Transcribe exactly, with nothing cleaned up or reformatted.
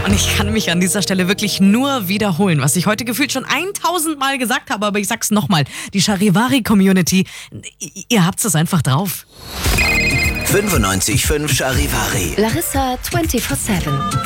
Und ich kann mich an dieser Stelle wirklich nur wiederholen, was ich heute gefühlt schon tausend Mal gesagt habe, aber ich sag's nochmal. Die Charivari-Community, ihr habt's es einfach drauf. fünfundneunzig Komma fünf Charivari. Larissa vierundzwanzig sieben.